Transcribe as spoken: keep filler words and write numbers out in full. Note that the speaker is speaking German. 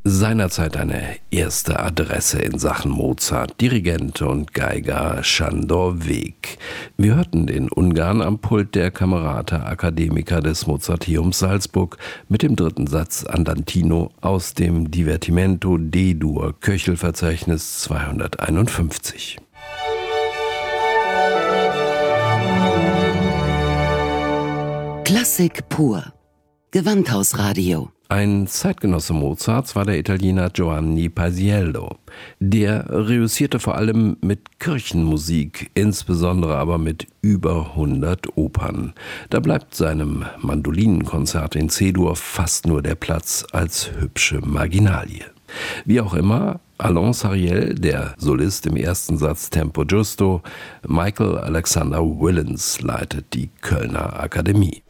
Seinerzeit eine erste Adresse in Sachen Mozart, Dirigent und Geiger Sándor Vég. Wir hörten den Ungarn am Pult der Camerata Academica des Mozarteums Salzburg mit dem dritten Satz Andantino aus dem Divertimento D-Dur, Köchelverzeichnis zweihunderteinundfünfzig. Klassik pur. Gewandhausradio. Ein Zeitgenosse Mozarts war der Italiener Giovanni Paisiello. Der reüssierte vor allem mit Kirchenmusik, insbesondere aber mit über hundert Opern. Da bleibt seinem Mandolinenkonzert in C-Dur fast nur der Platz als hübsche Marginalie. Wie auch immer, Alain Sariel, der Solist im ersten Satz Tempo Giusto, Michael Alexander Willens leitet die Kölner Akademie.